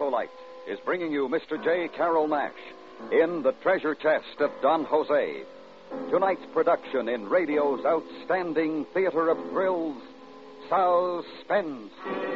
Autolite is bringing you Mr. J. Carrol Naish in The Treasure Chest of Don Jose. Tonight's production in radio's outstanding theater of thrills, Suspense.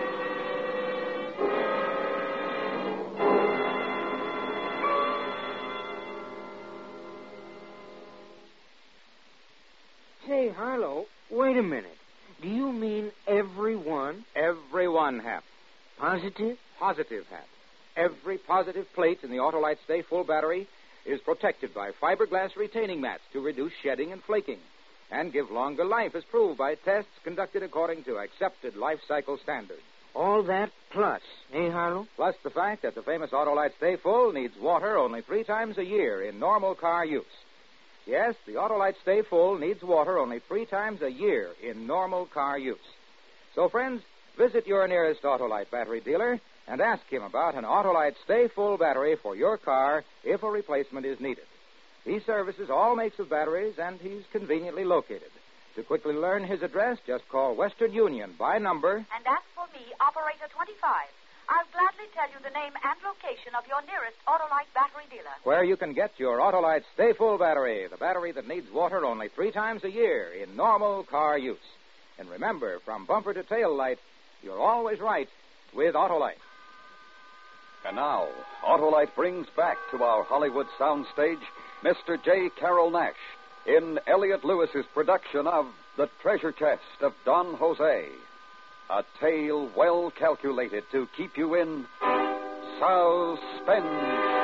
Say, Harlow, wait a minute. Do you mean everyone? Everyone, Hap. Positive? Positive, Hap. Every positive plate in the Autolite Stay Full battery is protected by fiberglass retaining mats to reduce shedding and flaking and give longer life as proved by tests conducted according to accepted life cycle standards. All that plus, eh, Harlow? Plus the fact that the famous Autolite Stay Full needs water only 3 times a year in normal car use. Yes, the Autolite Stay Full needs water only 3 times a year in normal car use. So, friends, visit your nearest Autolite battery dealer and ask him about an Autolite Stay Full battery for your car if a replacement is needed. He services all makes of batteries, and he's conveniently located. To quickly learn his address, just call Western Union by number. And ask for me, Operator 25. I'll gladly tell you the name and location of your nearest Autolite battery dealer. Where you can get your Autolite Stay Full battery, the battery that needs water only 3 times a year in normal car use. And remember, from bumper to tail light, you're always right with Autolite. And now, Autolite brings back to our Hollywood soundstage Mr. J. Carrol Naish in Elliot Lewis's production of The Treasure Chest of Don Jose. A tale well calculated to keep you in suspense.